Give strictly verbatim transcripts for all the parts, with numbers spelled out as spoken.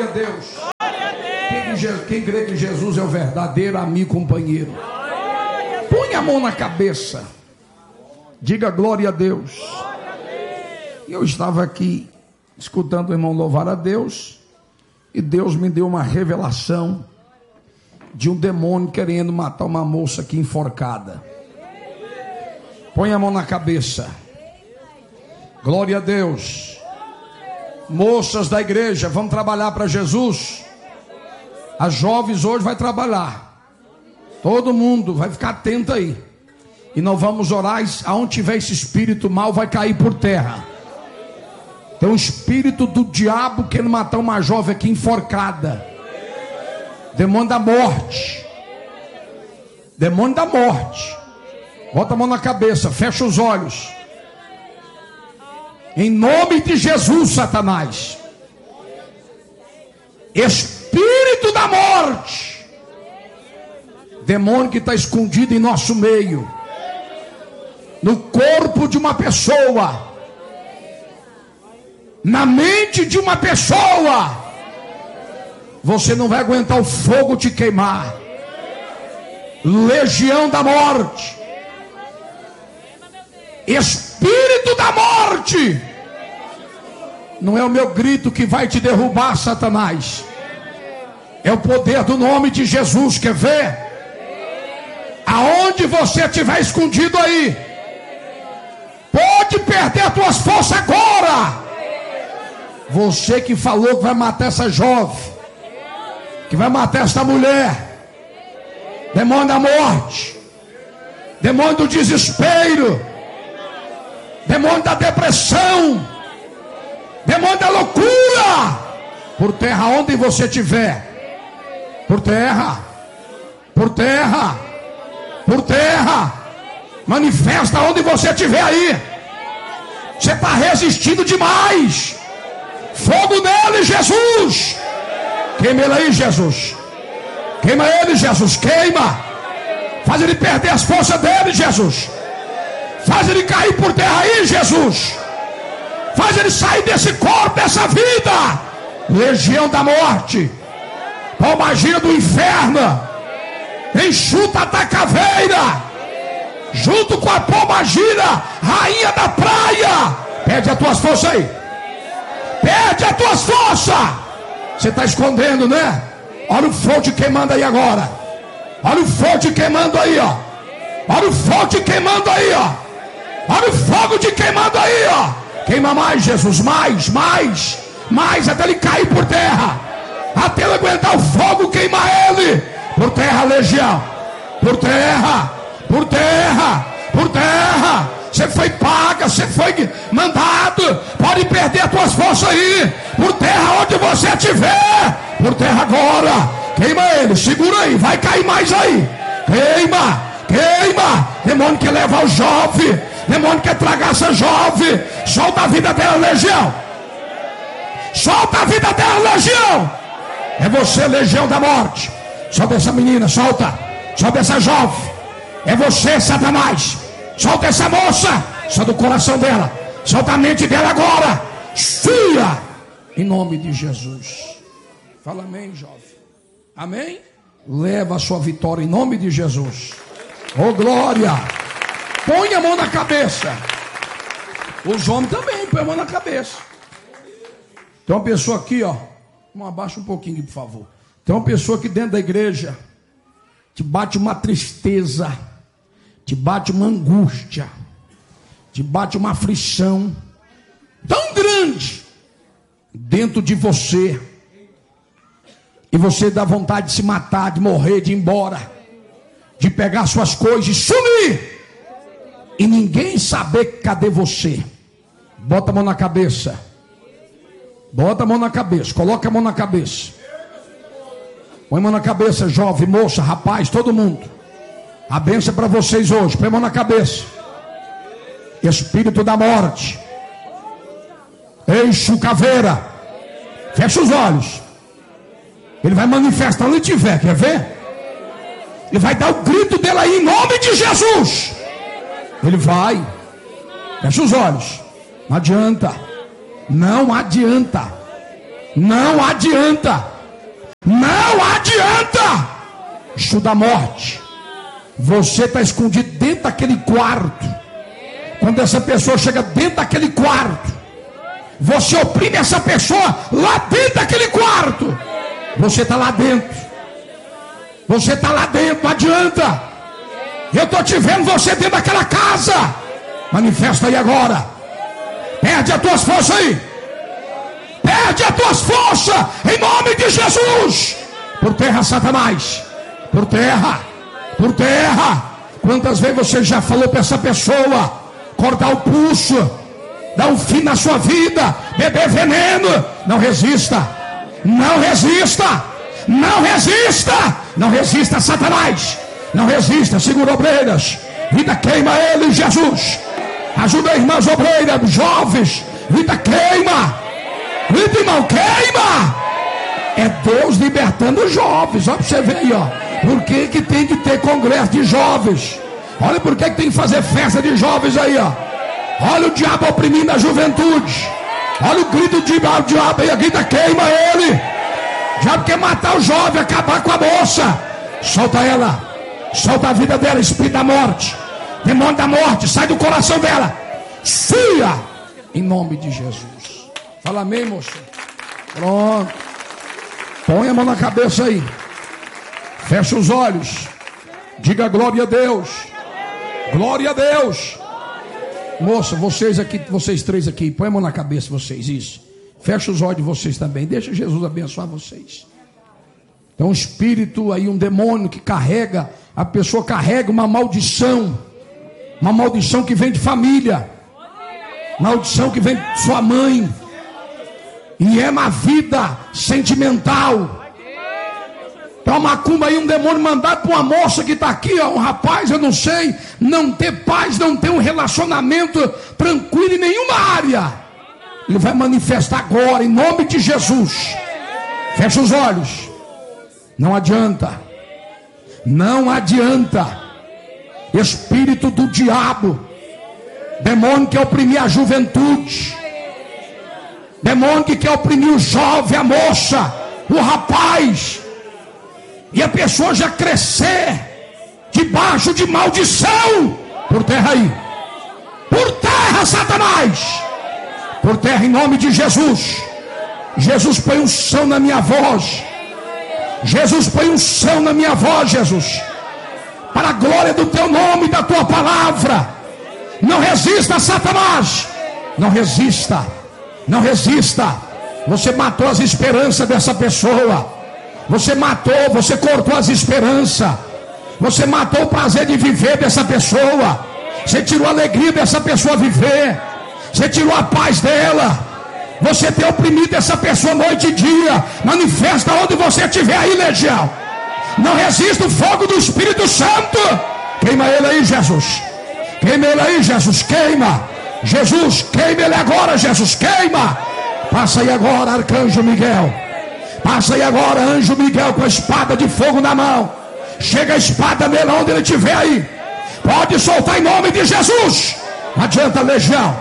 Deus. Quem, quem crê que Jesus é o verdadeiro amigo e companheiro, põe a mão na cabeça. Diga glória a Deus. Eu estava aqui escutando o irmão louvar a Deus, e Deus me deu uma revelação de um demônio querendo matar uma moça aqui enforcada. Põe a mão na cabeça. Glória a Deus. Moças da igreja, vamos trabalhar para Jesus. As jovens hoje vai trabalhar. Todo mundo vai ficar atento aí. E nós vamos orar. Aonde tiver esse espírito mal vai cair por terra. Tem um espírito do diabo querendo matar uma jovem aqui enforcada. Demônio da morte. Demônio da morte. Bota a mão na cabeça, fecha os olhos. Em nome de Jesus, Satanás. Espírito da morte. Demônio que está escondido em nosso meio. No corpo de uma pessoa. Na mente de uma pessoa. Você não vai aguentar o fogo te queimar. Legião da morte. Espírito da morte. Não é o meu grito que vai te derrubar, Satanás. É o poder do nome de Jesus. Quer ver? Aonde você estiver escondido aí, pode perder as tuas forças agora. Você que falou que vai matar essa jovem, que vai matar essa mulher, demônio da morte, demônio do desespero, demônio da depressão, demônio da loucura, por terra onde você estiver, por terra, por terra, por terra, manifesta onde você estiver aí. Você está resistindo demais. Fogo nele, Jesus. Queima ele aí, Jesus. Queima ele, Jesus. Queima. Faz ele perder as forças dele, Jesus. Faz ele cair por terra aí, Jesus. Faz ele sair desse corpo, dessa vida. Legião da morte. Pombagira do inferno. Enxuta a caveira. Junto com a pombagira, rainha da praia. Pede as tuas forças aí. Perde as tuas forças. Você está escondendo, né? Olha o fogo te queimando aí agora. Olha o fogo te queimando aí, ó. Olha o fogo te queimando aí, ó. Olha o fogo te queimando aí, ó. Queima mais, Jesus, mais, mais, mais, até ele cair por terra. Até ele aguentar o fogo, queimar ele. Por terra, legião. Por terra, por terra, por terra. Você foi paga, você foi mandado. Pode perder as tuas forças aí. Por terra onde você estiver. Por terra agora. Queima ele, segura aí, vai cair mais aí. Queima, queima. Demônio que leva o jovem. Demônio que traga essa jovem. Solta a vida dela, legião. Solta a vida dela, legião. É você, legião da morte. Solta essa menina, solta. Solta essa jovem. É você, Satanás. Solta essa moça. Solta o coração dela. Solta a mente dela agora. Fia. Em nome de Jesus. Fala amém, jovem. Amém? Leva a sua vitória em nome de Jesus. Oh, glória. Põe a mão na cabeça. Os homens também, põe a mão na cabeça. Tem uma pessoa aqui, ó. Abaixa um pouquinho, por favor. Tem uma pessoa aqui dentro da igreja. Te bate uma tristeza. Te bate uma angústia. Te bate uma aflição tão grande dentro de você. E você dá vontade de se matar, de morrer, de ir embora, de pegar suas coisas e sumir. E ninguém saber cadê você. Bota a mão na cabeça. Bota a mão na cabeça. Coloca a mão na cabeça. Põe a mão na cabeça, jovem, moça, rapaz, todo mundo. A bênção é para vocês hoje. Põe a mão na cabeça. Espírito da morte. Eixo caveira. Fecha os olhos. Ele vai manifestar onde tiver, quer ver? Ele vai dar o grito dele aí em nome de Jesus. Ele vai. Fecha os olhos. Não adianta. Não adianta. Não adianta. Não adianta. Estuda a morte. Você está escondido dentro daquele quarto. Quando essa pessoa chega dentro daquele quarto, você oprime essa pessoa lá dentro daquele quarto. Você está lá dentro. Você está lá dentro, não adianta. Eu estou te vendo você dentro daquela casa. Manifesta aí agora. Perde as tuas forças aí. Perde as tuas forças em nome de Jesus. Por terra, Satanás. Por terra. Por terra. Quantas vezes você já falou para essa pessoa cortar o pulso, dar um fim na sua vida, beber veneno? Não resista. Não resista. Não resista. Não resista, Satanás. Não resista. Segura obreiras. Vida queima ele, Jesus. Ajuda irmãs obreiras, jovens. Vida queima. Vida, irmão, queima. É Deus libertando os jovens. Olha para você ver aí, ó. Por que que tem que ter congresso de jovens? Olha por que que tem que fazer festa de jovens aí, ó. Olha o diabo oprimindo a juventude. Olha o grito de diabo aí, a grita queima ele. O diabo quer matar o jovem, acabar com a moça. Solta ela. Solta a vida dela, espírito da morte. Demônio da morte, sai do coração dela. Sia, em nome de Jesus. Fala amém, moça. Pronto. Põe a mão na cabeça aí. Fecha os olhos. Diga glória a Deus. Glória a Deus. Moça, vocês aqui, vocês três aqui, põe a mão na cabeça, vocês, isso. Fecha os olhos de vocês também. Deixa Jesus abençoar vocês. Então um espírito aí, um demônio que carrega, a pessoa carrega uma maldição. Uma maldição que vem de família. Maldição que vem de sua mãe. E é na vida sentimental. Então uma macumba aí, um demônio mandado para uma moça que está aqui, ó, um rapaz, eu não sei, não ter paz, não ter um relacionamento tranquilo em nenhuma área. Ele vai manifestar agora, em nome de Jesus. Fecha os olhos. Não adianta. Não adianta. Espírito do diabo. Demônio que quer oprimir a juventude. Demônio que quer oprimir o jovem, a moça, o rapaz. E a pessoa já crescer debaixo de maldição. Por terra aí. Por terra, Satanás. Por terra, em nome de Jesus. Jesus, põe um som na minha voz. Jesus, põe um som na minha voz, Jesus. Para a glória do teu nome e da tua palavra. Não resista, Satanás. Não resista. Não resista. Você matou as esperanças dessa pessoa. Você matou, você cortou as esperanças. Você matou o prazer de viver dessa pessoa. Você tirou a alegria dessa pessoa viver. Você tirou a paz dela. Você tem oprimido essa pessoa noite e dia. Manifesta onde você estiver aí, legião. Não resista o fogo do Espírito Santo. Queima ele aí, Jesus. Queima ele aí, Jesus. Queima. Jesus, queima ele agora, Jesus. Queima. Passa aí agora, arcanjo Miguel. Passa aí agora, anjo Miguel, com a espada de fogo na mão. Chega a espada nele onde ele estiver aí. Pode soltar em nome de Jesus. Não adianta, legião.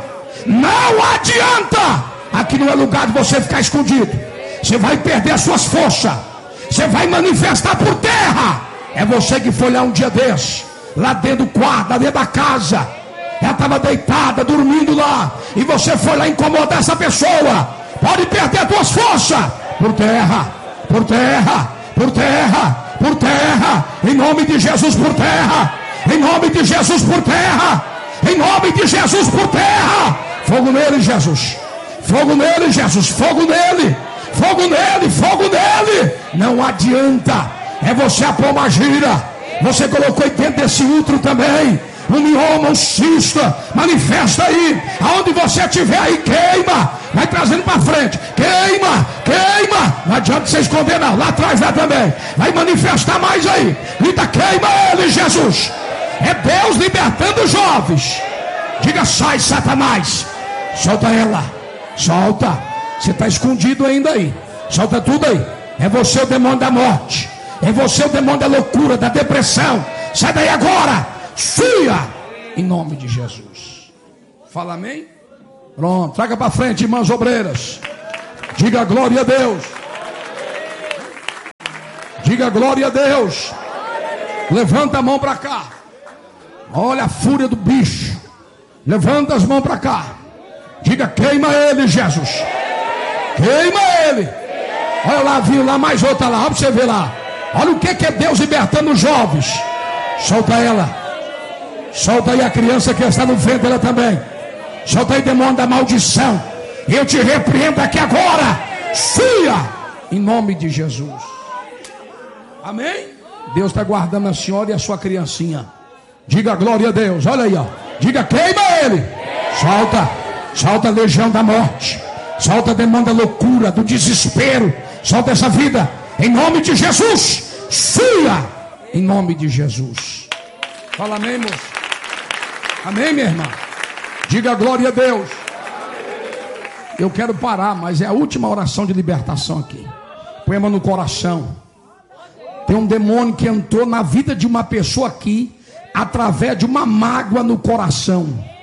Não adianta. Aqui não é lugar de você ficar escondido. Você vai perder as suas forças. Você vai manifestar por terra. É você que foi lá um dia desse, lá dentro do quarto, lá dentro da casa. Ela estava deitada, dormindo lá. E você foi lá incomodar essa pessoa. Pode perder as tuas forças. Por terra, por terra, por terra, por terra. Em nome de Jesus, por terra. Em nome de Jesus, por terra. Em nome de Jesus, por terra. Fogo nele, Jesus. Fogo nele, Jesus. Fogo nele. Fogo nele, fogo nele. Não adianta. É você a pomba gira. Você colocou aí dentro desse útero também um mioma, um cisto. Manifesta aí. Aonde você estiver aí, queima. Vai trazendo para frente. Queima, queima. Não adianta você esconder não. Lá atrás vai também. Vai manifestar mais aí. Grita, queima ele, Jesus. É Deus libertando os jovens. Diga, sai, Satanás. Solta ela. Solta. Você está escondido ainda aí. Solta tudo aí. É você o demônio da morte. É você o demônio da loucura, da depressão. Sai daí agora. Sia. Em nome de Jesus. Fala amém. Pronto. Traga para frente, irmãs obreiras. Diga glória a Deus. Diga glória a Deus. Levanta a mão para cá. Olha a fúria do bicho. Levanta as mãos para cá. Diga: queima ele, Jesus. Queima ele. Olha lá, viu lá mais outra lá. Olha para você ver lá. Olha o que que é Deus libertando os jovens. Solta ela. Solta aí a criança que está no ventre dela também. Solta aí, demônio da maldição. Eu te repreendo aqui agora. Sia. Em nome de Jesus. Amém? Deus está guardando a senhora e a sua criancinha. Diga glória a Deus. Olha aí, ó. Diga: queima ele. Solta. Solta a legião da morte. Solta a demônio da loucura, do desespero. Solta essa vida. Em nome de Jesus. Sia. Em nome de Jesus. Fala amém, moço. Amém, minha irmã. Diga glória a Deus. Eu quero parar, mas é a última oração de libertação aqui. Põe a mão no coração. Tem um demônio que entrou na vida de uma pessoa aqui, através de uma mágoa no coração.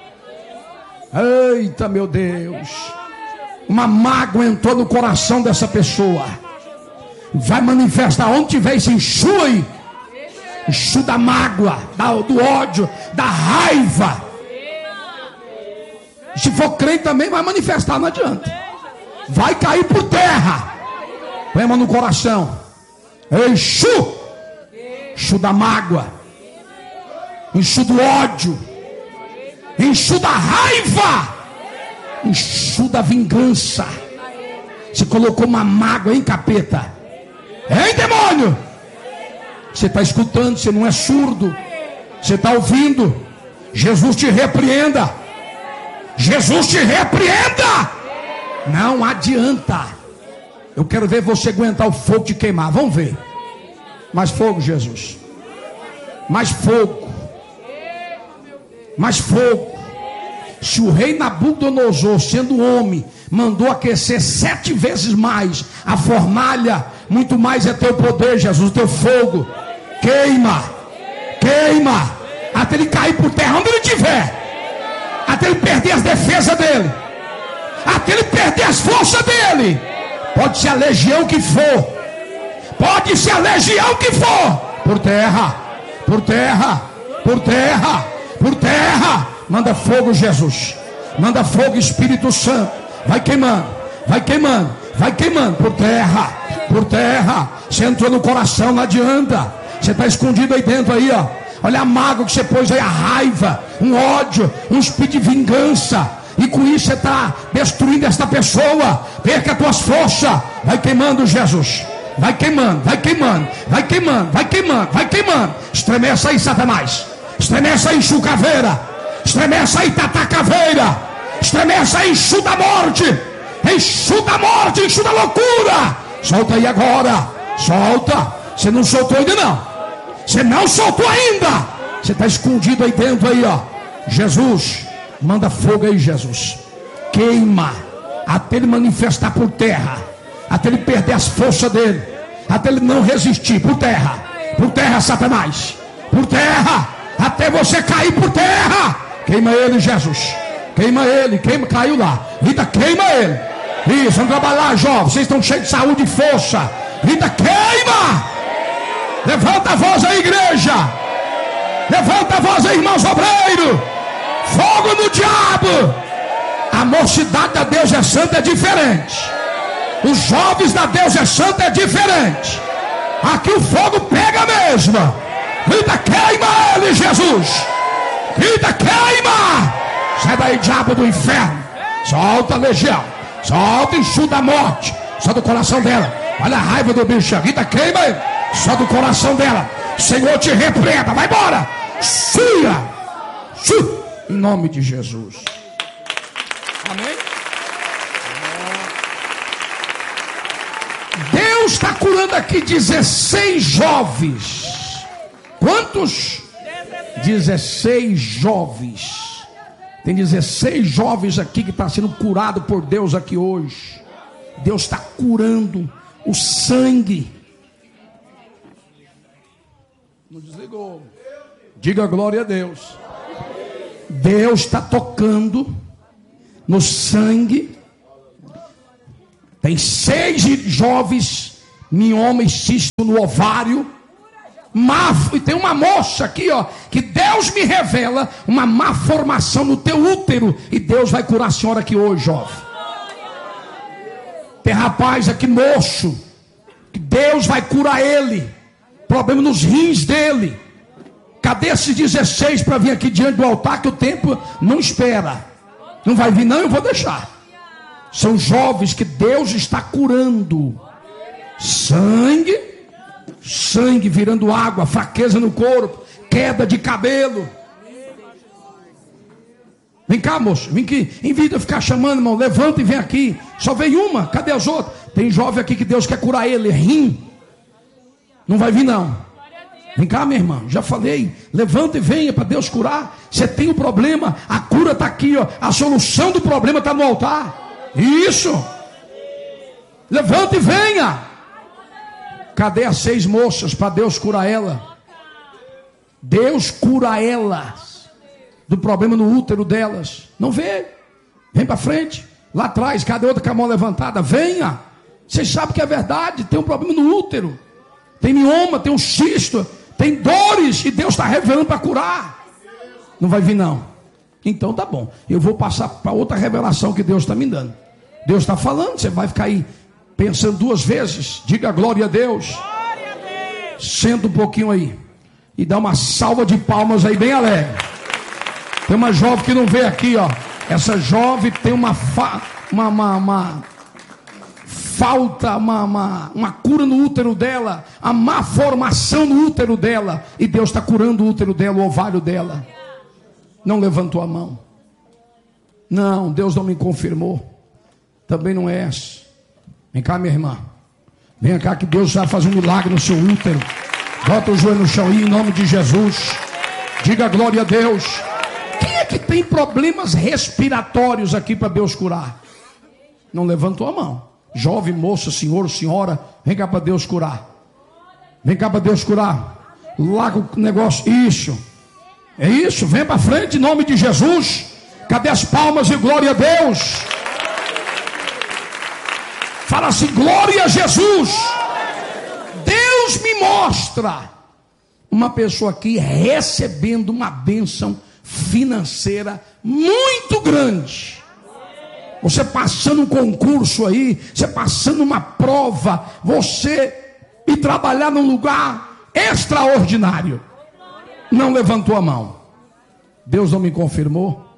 Eita, meu Deus. Uma mágoa entrou no coração dessa pessoa. Vai manifestar onde tiver esse enxu aí. Enxu da mágoa, do ódio, da raiva. Se for crente também vai manifestar, não adianta. Vai cair por terra. Põe a mão no coração. Enxu. Enxu da mágoa. Enxu do ódio. Enxu da raiva. Enxu da vingança. Você colocou uma mágoa, hein, capeta? Hein, demônio? Você está escutando, você não é surdo. Você está ouvindo. Jesus te repreenda. Jesus te repreenda. Não adianta. Eu quero ver você aguentar o fogo te queimar. Vamos ver. Mais fogo, Jesus. Mais fogo. Mais fogo. Se o rei Nabucodonosor, sendo homem, mandou aquecer sete vezes mais a fornalha, muito mais é teu poder, Jesus, teu fogo. Queima. Queima. Até ele cair por terra onde ele estiver. Até ele perder as defesas dele. Até ele perder as forças dele. Pode ser a legião que for. Pode ser a legião que for. Por terra. Por terra. Por terra. Por terra. Manda fogo, Jesus. Manda fogo, Espírito Santo. Vai queimando. Vai queimando. Vai queimando. Por terra. Por terra. Você entrou no coração, não adianta. Você está escondido aí dentro aí, ó. Olha a mágoa que você pôs aí, a raiva, um ódio, um espírito de vingança. E com isso você está destruindo esta pessoa. Perca as tuas forças. Vai queimando, Jesus. Vai queimando, vai queimando, vai queimando, vai queimando, vai queimando. Estremece aí, Satanás. Estremece aí, Enxu Caveira. Estremece aí, Tata Caveira. Estremece aí, Enxu da morte. Enxu da morte, Enxu da loucura. Solta aí agora. Solta. Você não soltou ainda não. Você não soltou ainda. Você está escondido aí dentro aí, ó. Jesus, manda fogo aí, Jesus. Queima. Até ele manifestar por terra. Até ele perder as forças dele. Até ele não resistir. Por terra. Por terra, Satanás. Por terra. Até você cair por terra. Queima ele, Jesus. Queima ele. Queima, caiu lá. Rita, queima ele. Isso, vamos trabalhar, jovens. Vocês estão cheios de saúde e força. Rita, queima. Levanta a voz aí, igreja. Levanta a voz aí, irmãos obreiros. Fogo no diabo. A mocidade da Deus é Santa é diferente. Os jovens da Deus é Santa é diferente. Aqui o fogo pega mesmo. Vida, queima ele, Jesus. Vida, queima. Sai daí, diabo do inferno. Solta a legião. Solta, Enxu da morte. Solta o coração dela. Olha a raiva do bicho. Vida, queima ele. Só do coração dela. Senhor, te repreenda. Vai embora. Sia. Sia. Em nome de Jesus. Amém. Deus está curando aqui dezesseis jovens. Quantos? dezesseis jovens. Tem dezesseis jovens aqui que estão sendo curados por Deus aqui hoje. Deus está curando o sangue. Não desligou. Diga glória a Deus. Deus está tocando no sangue Tem seis jovens, miomas, cisto no ovário, má, e tem uma moça aqui, ó, que Deus me revela uma má formação no teu útero, e Deus vai curar a senhora aqui hoje, jovem. Tem rapaz aqui moço, que Deus vai curar ele, problema nos rins dele. Cadê esses dezesseis para vir aqui diante do altar, que o tempo não espera? Não vai vir não, eu vou deixar. São jovens que Deus está curando. Sangue, sangue virando água, fraqueza no corpo, queda de cabelo. Vem cá, moço, vem aqui. Em vez de eu ficar chamando, irmão, levanta e vem aqui. Só veio uma, cadê as outras? Tem jovem aqui que Deus quer curar ele, rim. Não vai vir não. Vem cá, minha irmã, já falei. Levanta e venha para Deus curar. Você tem um problema, a cura está aqui, ó. A solução do problema está no altar. Isso. Levanta e venha. Cadê as seis moças para Deus curar ela? Deus cura elas do problema no útero delas. Não vê? Vem para frente. Lá atrás, cadê outra com a mão levantada? Venha. Vocês sabem que é verdade. Tem um problema no útero. Tem mioma, tem um cisto, tem dores, e Deus está revelando para curar. Não vai vir não. Então tá bom. Eu vou passar para outra revelação que Deus está me dando. Deus está falando, você vai ficar aí pensando duas vezes. Diga glória a Deus. Glória a Deus. Senta um pouquinho aí e dá uma salva de palmas aí bem alegre. Tem uma jovem que não veio aqui, ó. Essa jovem tem uma fa... uma, uma, uma... falta, uma, uma, uma cura no útero dela, a má formação no útero dela, e Deus está curando o útero dela, o ovário dela. Não levantou a mão. Não, Deus não me confirmou. Também não é essa. Vem cá, minha irmã. Vem cá que Deus vai fazer um milagre no seu útero. Bota o joelho no chão aí, em nome de Jesus. Diga glória a Deus. Quem é que tem problemas respiratórios aqui para Deus curar? Não levantou a mão. Jovem, moça, senhor, senhora, vem cá para Deus curar. Vem cá para Deus curar. Larga o negócio. Isso. É isso. Vem para frente em nome de Jesus. Cadê as palmas e glória a Deus? Fala assim, glória a Jesus. Deus me mostra uma pessoa aqui recebendo uma bênção financeira muito grande. Você passando um concurso aí, você passando uma prova, você ir trabalhar num lugar extraordinário. Não levantou a mão. Deus não me confirmou.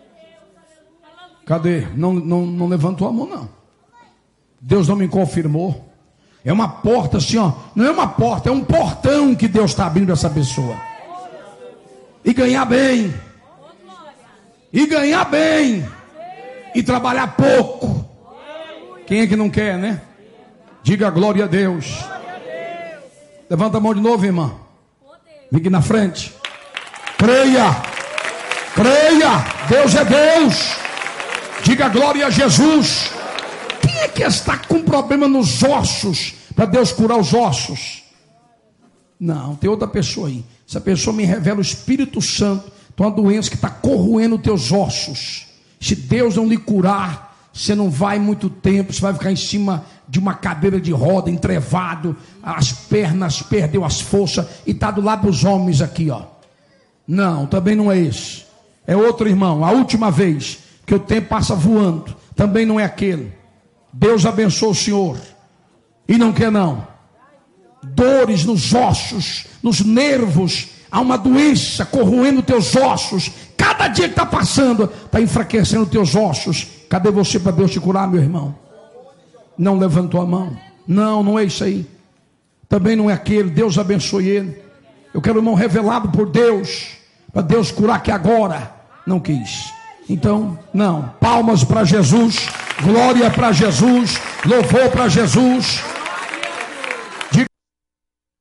Cadê? Não, não, não levantou a mão não. Deus não me confirmou. É uma porta assim, ó. Não é uma porta, é um portão que Deus está abrindo essa pessoa. E ganhar bem. E ganhar bem. E trabalhar pouco. Quem é que não quer, né? Diga glória a Deus. Levanta a mão de novo, irmã. Vem aqui na frente. Creia. Creia. Deus é Deus. Diga glória a Jesus. Quem é que está com problema nos ossos, para Deus curar os ossos? Não, tem outra pessoa aí. Essa pessoa me revela o Espírito Santo. Tem uma doença que está corroendo os teus ossos. Se Deus não lhe curar, você não vai muito tempo, você vai ficar em cima de uma cadeira de roda, entrevado, as pernas perdeu as forças, e está do lado dos homens aqui, ó. Não, também não é esse. É outro irmão, a última vez, que o tempo passa voando, também não é aquele. Deus abençoe o senhor. E não quer não. Dores nos ossos, nos nervos, há uma doença corroendo teus ossos. Cada dia que está passando, está enfraquecendo teus ossos. Cadê você para Deus te curar, meu irmão? Não levantou a mão. Não, não é isso aí. Também não é aquele. Deus abençoe ele. Eu quero o irmão revelado por Deus, para Deus curar aqui agora. Não quis. Então, não. Palmas para Jesus. Glória para Jesus. Louvor para Jesus.